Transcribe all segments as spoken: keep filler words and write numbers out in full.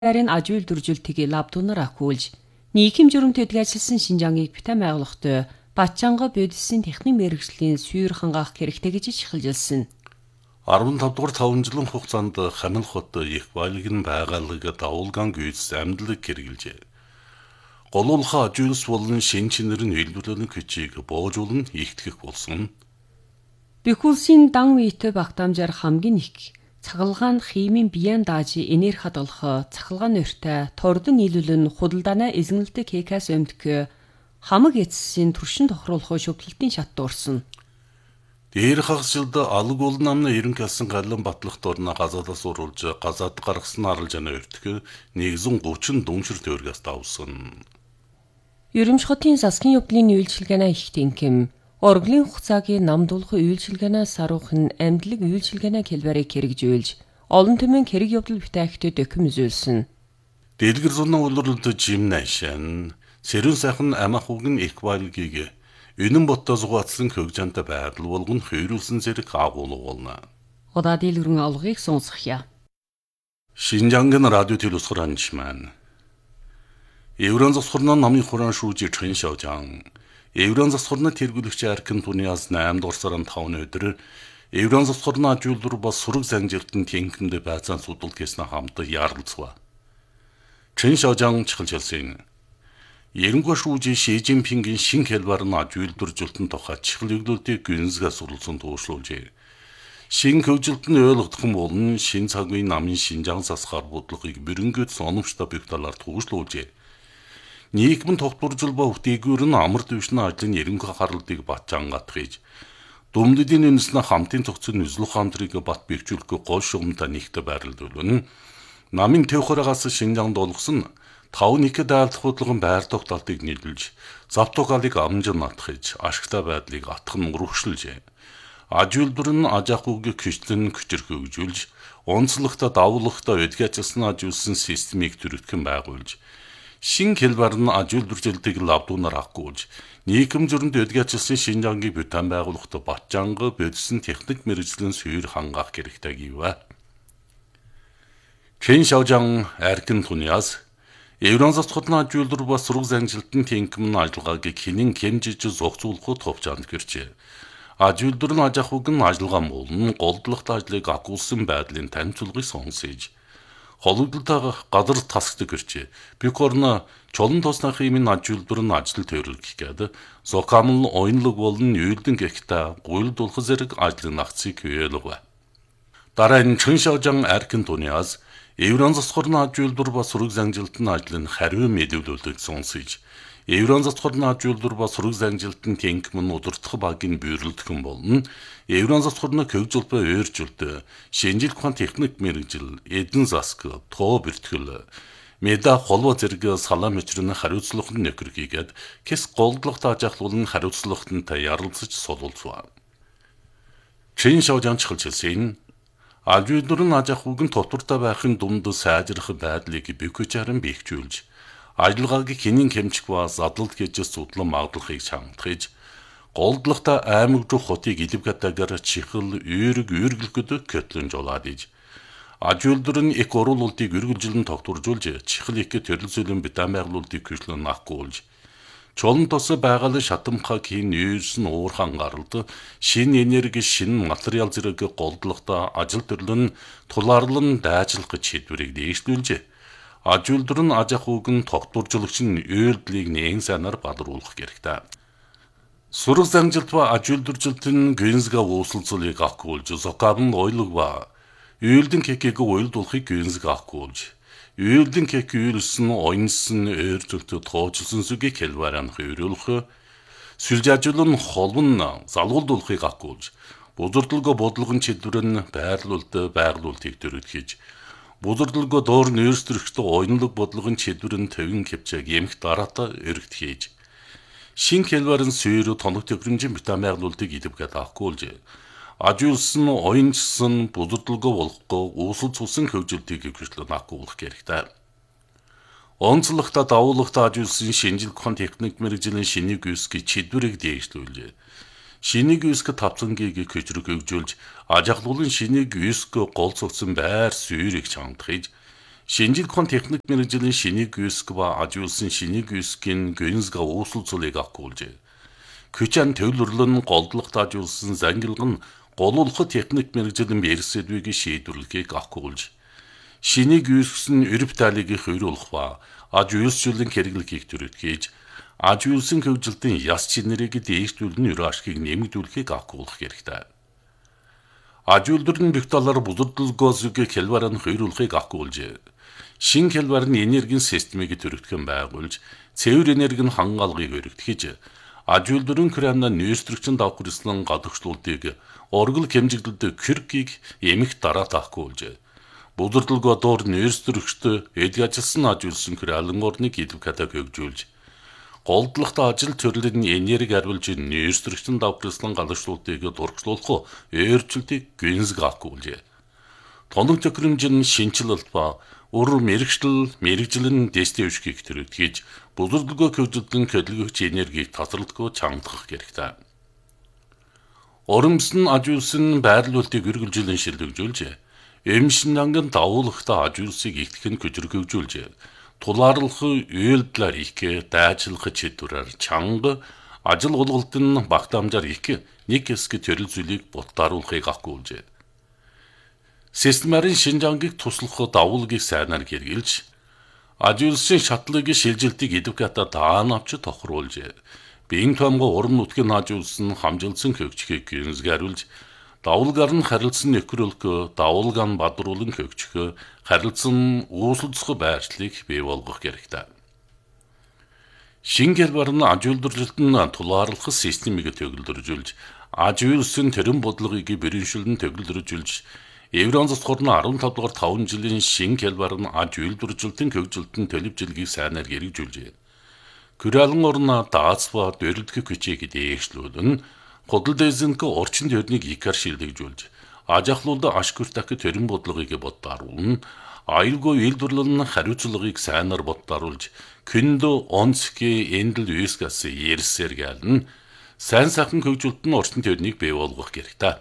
Харин аж үйлдвэржүүлэлтийг лабдунаар ахиулж, нийгэм журмд ажилласан Шинжаангийг битэн байгуулахтай Батчанга бодисын техник мэргэжлийн сүйр хангаах хэрэгтэй гэж чухалжилсан. арван тав дугаар таван жилийн хугацаанд Хамил хот их баялагын байгаалагд давуулгаан гүйц амьдлыг хэрэгжилжээ. Голуулха аж үйлс болон шин чинэр нь үйлдвэрлэлийн хүчийг боожуулан ихтгэх болсон. Бэхүүлсийн дан үйтэй багтаамжаар хамгийн их цахалгаан химийн биян дааж энерги хадгалах цахалгаан өртөө тордон нийлүүлэн худалдаана эзэмлдэг кекас өмдөх хамаг эцсийн туршин тохируулах шүглэлтийн шат дуурсан. Дээр хагасжилд алг уулын намны ерөнхий асан гарлан батлах дорна газаадаас уруулж газаад гаргасан арал жана өртгө нэгэн гучин дүншир тойргоос давсан. Ерөмш хотын засгийн явдлын үйлчилгээнэ их тэнхэм орглын хугацаагийн намдуулах үйлчилгээнээс саруухын амьдлаг үйлчилгээнэ хэлбэрийг хэрэгжүүлж олон түмэн хэрэг явдал бүтээгдэхүүн дөхөм үзүүлсэн. Дэлгэр зуна улирлд жимнашан сэрүүн сайхан амахуг нь их баялагийг үнэн ботто зугаацсан хөгжантай байдал болгон хөрүүлсэн зэрэг агуулга болно. Удаа дэлгэрэн алгыг сонсохъя. Шинжаангийн радио телевизхоранч маань. Еврон засхорны намын хуран шүүж Чин Шаожан. Еврон засхорны тэргүүлэгч Аркин Туниас восемь дугаар сарын тавны өдөр Еврон засхорны аж үйлдвэр бас сураг занжилтын тэнхимд байцаан судалт гэснэ хамт ярилцва. Чин Шаожан чиглэлсэн. Ерөнхий шүүж Ши Цзиньпингийн шин хэлбэр нь аж үйлдвэржүүлэлтийн тухай чиглэлүүдийг гүнзгээс суралцсан туушлуулжээ. Шин хөгжилт нь ойлгох юм бол шин цагийн намын Шинжаан засгаар бодлогыг бэрэнгэд соновчтой бүх талаар туушлуулжээ. Нийгмийн тогтворжил ба үтээгүүр нь амар дэвшний ажлын ерөнхий харалтыг Батчангат хийж, дүмдэдийн үнэснэ хамтын цогцын үзлөх хамтрыг бат бэхжүүлэхгүй гол шугамтай нэгтэй байрлуулна. Намын төвхөрөөс Шинжаанд олгосон тав нэг даалдах бодлогын байр тогтоолтыг нийлүүлж, завтугалыг амжин натхиж, ашигтай байдлыг атхан урагшилжээ. Аж үйлдвэр нь аж ахуйг хүчлэн хүчрх хөгжүүлж, онцлогтой давуулагтай өдгөөцсөн аж үйлсэн системийг төрөлхөн байгуулж, шин хэлбэр нь аж үйлдвэржүүлэлтийг лавдуунаар ахгүйж, нийгэм журмд өдгөөцсөн Шинжаангийг битэн байгуулахад Батчанга бодисын техник мэргэжлийн сүйр хангаах хэрэгтэй гэвэ. Чин Шаожан Аркин Туниас Еврон засхорны аж үйлдвэр ба сураг занжилтын тэнхимн ажиллагааг хинэн хэмжиж зохицуулахад товчаанд гэрчээ. Аж үйлдвэр нь аж ахуйг нь ажиллагаа муулн голдлогт ажлыг агуулсан байдлын танилцуулгыг сонсож, хологдолтой газар тасгдаг гэрчээ. Бикорн чолон тосны химийн аж үйлдвэр нь ажил төрөлгөх гээд зокамл ойнлог болон үйлдэн гихта гуйлдуулах зэрэг ажлын нагцыг хөвөөлөв. Дараа нь Чин Шаожан Аркин Туниас Еврон засхорны аж үйлдвэр ба сураг занжилтын ажлын хариу мэдүүлэлтийг сонсож, Еврон засхорны аж үйлдвэр ба сураг занжилтын тэнхим нь удирдах багийн бүйрэлдэх юм болно. Еврон засхорны хөгжил ба өөрчлөлт, шинжлэх ухааны техник мэргэжил, эдэн засаг, тоо бэртгэл, меда холбоо зэрэг салаа мөчрөний хариуцлага нь нөхөрхийгээд кэс голдлогт аж ахуйлын хариуцлагатай ярилцаж сулуулсан. Чин Шаожан чиглэлсэн. Аж үйлдвэр нь аж ахуйг нь тотвортой байхын дунд сайжрах байдлыг бэхжээрэн бэхжүүлж, ажиллагааг хинэн хэмжих ба задлалт гэж судлан магадлахыг шаардаж, голдлогтой аймаг руу хотыг илвгатагаар чихэл үүрэг үүргэлэхэд көтлөн жолоод иж, аж үйлдвэр нь их оруулалтыг үргэлжилэн тогтворжуулж, чихэл их төрөлсөлийн битэн байгуулалтыг хүчлэн ахгуулж, чолон тос байгалийн шатамхаг хийн үйрсэн уурхан гаралд шин энерги, шин материал зэрэг голдлогтой ажил төрлөн тулаарлан дайжлах гэж шийдвэрийг дэвшлүүлжээ. Аж үйлдвэр нь аж ахуйг нь тогтворжуулагч нь үйлдэлийг нээн сайнаар бадруулах хэрэгтэй. Сураг занжилт ба аж үйлдвэржилтийн гүнзгий ууслцлыг ахгуулж, зокамн ойлог ба үйлдэн кекийг уйлдуулахыг гүнзгий ахгуулж, үйлдэн кек үйлсэн, ойнсон, өөрчлөлтөд тоочлсон сүгийг хэлбэрэн хөврүүлэх, сүлжаажуулан холбон залгуулдуулахыг ахгуулж, бузардалгоо бодлогын чиглэлээр байрлуулалт байгуулалтыг төрөлхийж, бузардалгоо доор нөөцлөрөгчтэй ойнлог бодлогын чиглэлээр төвөн хөвчээг эмх дараатаа өргөтхийж, шин хэлбэрэн сүйр тоног төхөөрөмжийн битэн байгуулалтыг илвгээд ахгуулж, аж үйлсэн, ойнчсан, бузардалгоо болохгүй уусал цусан хөгжилтийг хүчлэн ахгуулах хэрэгтэй. Онцлогтой давуулагтай аж үйлсэн шинжлэх ухааны техник мэргэжлийн шинийг үүсгэж чиглэлийг дэвшлүүлжээ. Шинийг үүсгэх тавцангийг хүчрэг хөгжүүлж, аж ахуйлын шинийг үүсгэх гол цогцсон байр суурийг чамдахж, Шинжлэх ухааны техник мэргэжлийн шинийг гүйсг ба ажиулсан шинийг гүйсгийн гүнзга ууслцуулыг агуулжээ. Күчэн төвлөрлөн голдлогт ажиулсан зангилга нь голуулах техник мэргэжлийн бэрсэдвийг шийдвэрлэхийг агуулж, шинийг гүйсгсэн өрөв тайлыг хөрүүлэх ба ажиулсжуулан хэрэглэхийг төрөлхийж, ажиулсан хөгжилтийн яс чинэрийг дээшлүүлэн өрөө ашгийг нэмэгдүүлэхийг агуулах хэрэгтэй. Ажиулдурын бигталаар бузурдалгоосыг хэлбараа хөрүүлэхийг агуулжээ. Шин хэлбар нь энергийн системийг төрөгдөхөн байгуулж, цэвэр энергийн хангаалгыг өргөдөхөж, ажиулдурын крана нөөцлөгчөнд давхарсан гадагшлуултыг оргил хэмжигдэлд киркийг эмх дараа тахгуулжээ. Бузурдалгоо доор нөөцлөгчд эд ажилласан ажиулсан кралын орныг идв ката хөгжүүлж, голдлогт ажил төрлөлийн энерги хариулж нөөцлөгчөнд давхарсан гадагшлуултыг дургчлуулах өөрчлөлтийг гүнзг агуулжээ. Тоног төхөөрөмжийн шинжилэлт ба Өр мэрэгжил мэрэгжилэн дэстевшгийг төрөлхийж, бузурдалгоо хөгжилтөн хөдөлгөгч энергийг тасралтгүй чангадах хэрэгтэй. Оромс нь ажиулсан байрлуулалтыг үргэлжлэн шилжүүлж, эмшинангийн давуулахта ажиулсыг ихтгэн хөжөргөвжүүлж, тулаарлах үйлдэлээр их дайжлах чидвэрээр чанга, ажил голголтын багтаамжаар их нэг хэсэг төрөл зүйлийг бутааруулахыг агуулжээ. Системарын шинжангийг туслах давуулгийг сайнаар хэрэгжилж, ажиулсан шатлыг шилжилтийг идв ката даан авч тохируулжээ. Биеийн тоомгоо урам нутгийн ажиулсан хамжилсан хөгжихийг гүнзгийруулж, давуулгаар нь харилцсан нөхрөлгөө давуулгаан бадруулан хөгжих, харилцсан үүсэлцэх байршлыг бий болгох хэрэгтэй. Шин хэлбар нь ажиулдуржилт нь тулаарлах системийг төгөлдржүүлж, ажиулсан төрөн бодлогыг бэрэншүүлэн төгөлдржүүлж, Евронзос хорны арван тавд дугаар таван жилийн шин хэлбар нь ажиулдуржилтын хөгжилтөнд төлөвжилгийг сайнаар хэрэгжүүлжээ. Күралан орно дааз ба дөрөлдөх хүчийг дээшлүүлэн, худал дэзэнк орчин төрнийг икар шилжүүлж, ажахлуулд ашгүртах төрөн бодлогыг боддааруулна, аюулгүй үйлдвэрлэл хариуцлагыг сайнаар боддааруулж, күндө онцги эндэл үйсгас ерсээр гэлэн, сайн сайхан хөгжилт нь орчин төрнийг бий болгох хэрэгтэй.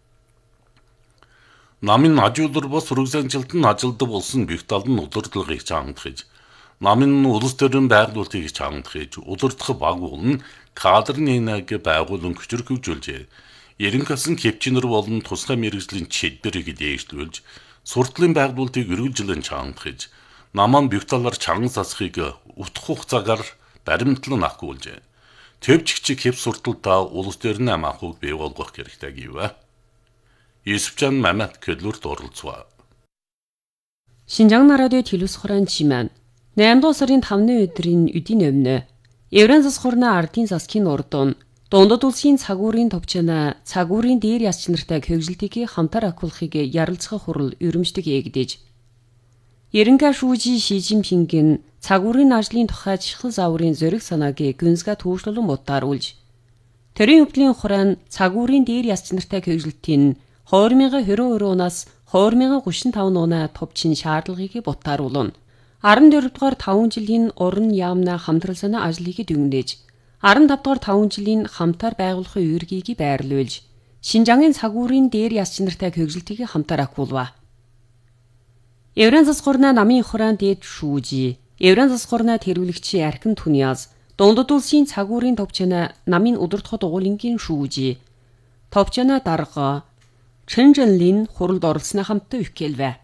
Намын ажиулдар ба сураг занжилтанд ажилддаг болсон бигтал нь удирдлагыг чангадахж, намын улс төрийн байгуулалтыг чангадахж, удирдах багуул нь кадрын энэг байгуулан хүчрхэгжүүлжээ. Ерөнхийдсөн кепчинер болон тусгай мэргэжлийн чидбэрийг дээшлүүлж, суртлын байгуулалтыг үргэлжлэн чангадахж, наман бигталаар чанган сасхыг утгах цагаар баримтлан агуулжээ. Төвчгчиг хэв сурталдаа улс төрийн амаахыг бий болгох хэрэгтэй гэвэ. Юсупчан Мамат Көдлүрт оролцваа. Шинжаан радио телевиз хорон чимэн. найман дугаар сарын тавны өдрийн үдийн өмнө Евронзос хорны ардын засгийн урдун дундад улсын цагуурын товчона цагуурын дээр яс чинартай хөгжилтийг хамтар агуулахыг ярилцах хурал өрөмждөг эгдэж. Ерөнхий шүүжи Ши Жинпингийн цагуурын ажлын тухай чихэл зааврын зориг санааг гүнзга түүшлүүлэн бодааруулж, төрийн өвдлийн хураан цагуурын дээр яс чинартай хөгжилтийн хоёр мянган двадцать оноос хоёр мянган гуйшин таван оноо товчин шаардлагыг бутааруулна. арван дөрөв дугаар таван жилийн уран яамна хамтрал санаа ажлыг дүгнэж, арван тав дугаар таван жилийн хамтар байгуулахын үүргийг байрлуулж, Шинжаангийн цагуурын дээр яс чинартай хөгжилтийг хамтар агуулва. Евронзос хорны намын хураан дээд шүүжи, Евронзос хорны тэргүүлэгчийн архин түниаз, дундад улсын цагуурын товчона намын удирдахад угуулынгийн шүүжи, товчона дарга Чэнжэнлин хуралд оролцсны хамттай үйхэлвэ.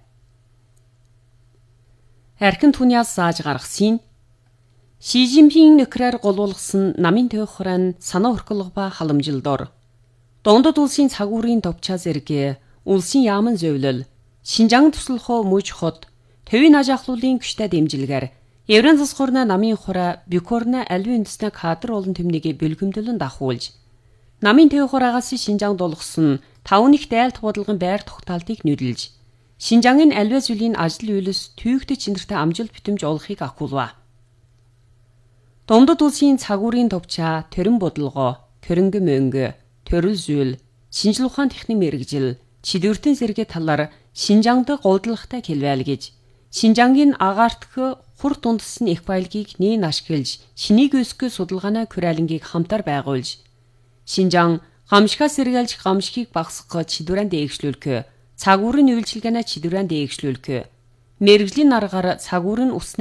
Архин түниас зааж гаргасан Ши Жинпин нөхрээр голуулгасан намын төөх хураан санаа хөркөлг ба халамжилдор. Дундад улсын цагуурын товчаа зэрэг улсын яаман зөвлөл, Шинжаан туслахоо мөж хот, төвийн ажахлуулын күштэй дэмжилгээр Евронзос хорны намын хураа Бюкорна аливаа үндэсний кадр олон төмнийг бэлгэмдүүлэн дахуулж, намын төөх хураагаас Шинжаан дулгасан таван их дайлт бодлогын байр тогтоолтыг нөлөөлж, Шинжаангийн аливаа зүйлийн ажил үйлс түйгтэй чинэртэй амжилт битэмж олохыг агуулва. Дундад улсын цагуурын товчаа төрөн бодлогоо, хөрөнгө мөнгө, төрөл зүйл, шинжлэх ухааны техник мэргэжил, чидвэртэн зэрэг талаар Шинжаанд голдлоготой хэлвэлгэж, Шинжаангийн агаардах хур дундсан их баялагийг нээн ашиглаж, шинийг өсгөх судалгааны күрэлэнгийг хамтар байгуулж, Шинжаан гамшигаас сэргийлж гамшигыг багасгах чидвэрэн дээгшлүүлэх, цагуурын үйлчилгээний чидвэрэн дээгшлүүлэх, Мэргэжлийн аргаар цагуур нь усны